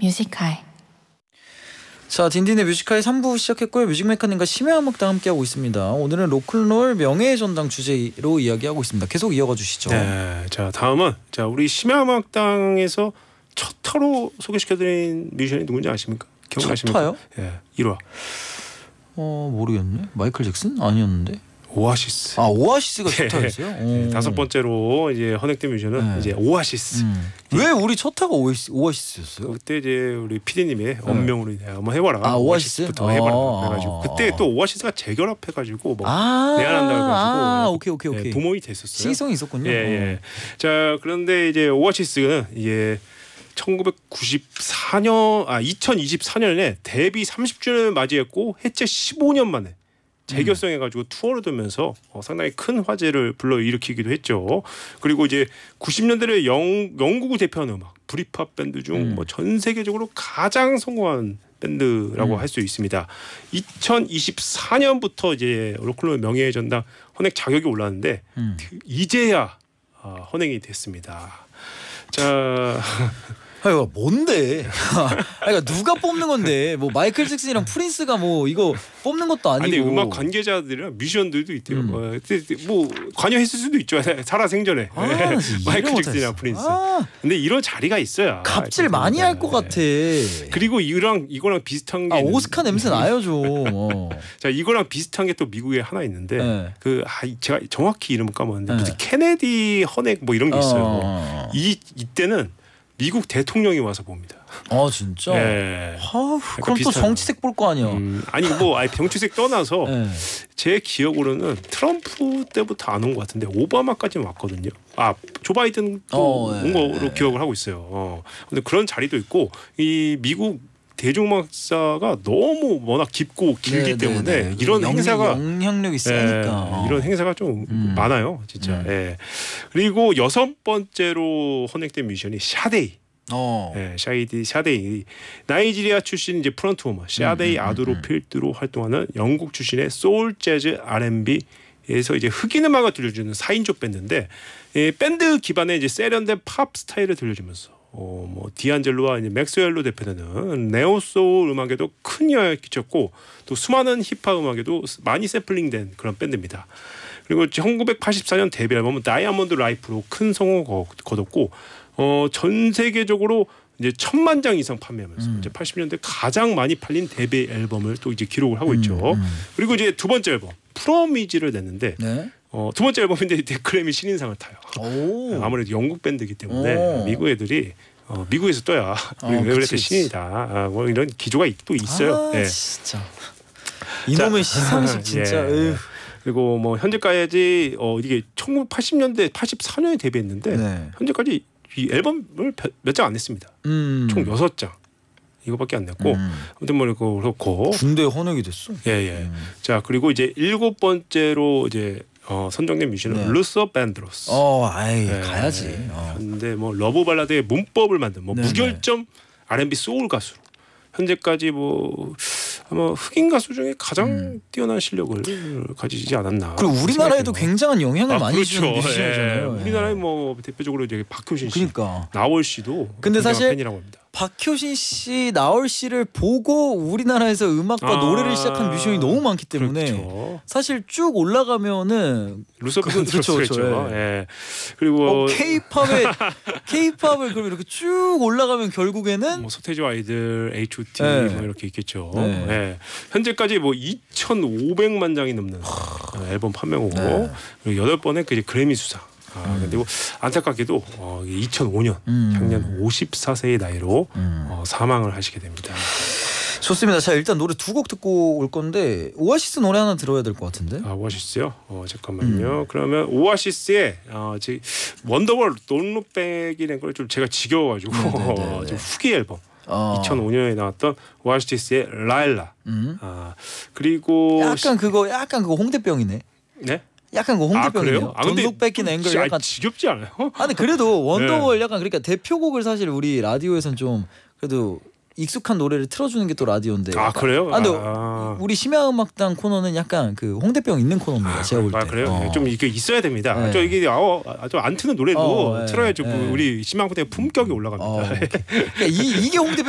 뮤지컬. 자, 딘딘의 뮤지컬 3부 시작했고요. 뮤직메카님과 심야음악당 함께하고 있습니다. 오늘은 로큰롤 명예의 전당 주제로 이야기하고 있습니다. 계속 이어가 주시죠. 네, 자 다음은 우리 심야음악당에서 첫 타로 소개시켜드린 뮤지션이 누군지 아십니까? 기억나십니까? 첫 타요? 예, 1화. 모르겠네. 마이클 잭슨 아니었는데. 오아시스. 오아시스가 첫 타였어요? 네, 다섯 번째로 이제 헌액된 뮤지션은 이제 오아시스. 왜 우리 첫 타가 오아시스였어요? 그때 이제 우리 PD님의 언명으로 한번 해봐라. 오아시스? 오아시스부터 해봐라. 그래가지고 그때 또 오아시스가 재결합해가지고 내한한다 해가지고 오케이. 부모이 됐었어요. 시성이 있었군요. 예. 자 그런데 이제 오아시스는 이제 2024년에 데뷔 30주년을 맞이했고 해체 15년 만에 재결성해가지고 투어를 돌면서 상당히 큰 화제를 불러일으키기도 했죠. 그리고 이제 90년대를 영국을 대표하는 음악 브리팝 밴드 중 전 세계적으로 가장 성공한 밴드라고 할 수 있습니다. 2024년부터 이제 로큰롤 명예의 전당 헌액 자격이 올랐는데 이제야 헌액이 됐습니다. 자. 아이고 뭔데? 그러니까 누가 뽑는 건데? 뭐 마이클 잭슨이랑 프린스가 뭐 이거 뽑는 것도 아니고. 아니 음악 관계자들이랑 뮤지션들도 있대요. 뭐 관여했을 수도 있죠. 살아생전에 마이클 잭슨이랑 프린스. 근데 이런 자리가 있어야 갑질 많이 할 것 같아. 그리고 이거랑 비슷한 게 오스카 냄새 나요 좀. 자 이거랑 비슷한 게 또 미국에 하나 있는데 제가 정확히 이름을 까먹었는데 무슨 케네디 헌액 뭐 이런 게 있어요. 이때는 미국 대통령이 와서 봅니다. 진짜? 네. 그럼 또 정치색 볼 거 아니야. 아니 뭐 정치색 떠나서 제 기억으로는 트럼프 때부터 안 온 것 같은데 오바마까지는 왔거든요. 조 바이든도 온 거로 기억을 하고 있어요. 근데 그런 자리도 있고 이 미국 대중음악사가 너무 워낙 깊고 길기 때문에 이런 행사가 영향력이 세니까 이런 행사가 좀 많아요, 진짜. 그리고 6번째로 헌액된 뮤지션이 샤데이. 샤데이 나이지리아 출신 이제 프런트우먼 샤데이 아두로 필두로 활동하는 영국 출신의 소울 재즈 R&B에서 이제 흑인 음악을 들려주는 4인조 밴드인데 밴드 기반의 이제 세련된 팝 스타일을 들려주면서 뭐 디안젤로와 이제 맥스웰로 대표되는 네오 소울 음악에도 큰 영향을 끼쳤고 또 수많은 힙합 음악에도 많이 샘플링된 그런 밴드입니다. 그리고 1984년 데뷔 앨범은 다이아몬드 라이프로 큰 성공을 거뒀고 전 세계적으로 이제 1000만 장 이상 판매하면서 이제 80년대 가장 많이 팔린 데뷔 앨범을 또 이제 기록을 하고 있죠. 그리고 이제 두 번째 앨범 프로미지를 냈는데 두 번째 앨범인데 이제 그래미 신인상을 타요. 아무래도 영국 밴드이기 때문에 미국 애들이 미국에서 떠야 우리 왜 그랬대 신이다. 뭐 이런 기조가 또 있어요. 진짜 이놈의 시상식 진짜. 그리고 뭐 현재까지 이게 1980년대 84년에 데뷔했는데 현재까지 이 앨범을 몇 장 안 냈습니다. 총 6장. 이거밖에 안 냈고 아무튼 뭐 그렇고 군대 헌액이 됐어. 자 그리고 이제 7번째로 이제 선정된 뮤지션은 루서 밴드로스. 가야지. 근데 뭐 러브 발라드의 문법을 만든 무결점 R&B 소울 가수로 현재까지 뭐 아마 흑인 가수 중에 가장 뛰어난 실력을 가지지 않았나. 그리고 우리나라에도 굉장한 영향을 많이 주는 그렇죠. 뮤지션이잖아요. 우리나라에 뭐 대표적으로 이제 박효신 씨, 그러니까. 나월 씨도 근데 사실 팬이라고 합니다. 박효신 씨, 나월 씨를 보고 우리나라에서 음악과 노래를 시작한 뮤지션이 너무 많기 때문에 사실 쭉 올라가면은 루서 밴드로스죠. 그리고 K-팝을 그럼 이렇게 쭉 올라가면 결국에는 뭐 서태지와 아이들, H.O.T 뭐 이렇게 있겠죠. 현재까지 뭐 2,500만 장이 넘는 앨범 판매고고 그리고 8번의 그 그래미 수상. 그리고 안타깝게도 2005년 작년 54세의 나이로 사망을 하시게 됩니다. 좋습니다. 자 일단 노래 두 곡 듣고 올 건데 오아시스 노래 하나 들어야 될 것 같은데. 오아시스요? 잠깐만요. 그러면 오아시스의 원더월 Don't Look Back이라는 걸 좀 제가 지겨워가지고 좀 후기 앨범 2005년에 나왔던 오아시스의 라일라. 그리고 약간 그거 홍대병이네. 네? 약간 그 홍대병이에요. 근데 돈룩백인 앵글 약간 지겹지 않아요? 근데 그래도 원더월 약간 그러니까 대표곡을 사실 우리 라디오에서는 좀 그래도 익숙한 노래를 틀어주는 게 또 라디오인데. 그래요? 근데 우리 심야음악당 코너는 약간 그 홍대병 있는 코너입니다. 제가 볼 때. 그래요? 좀 이게 있어야 됩니다. 이게 안 트는 노래도 틀어야지 우리 심야음악당 품격이 올라갑니다. 그러니까 이게 홍대병.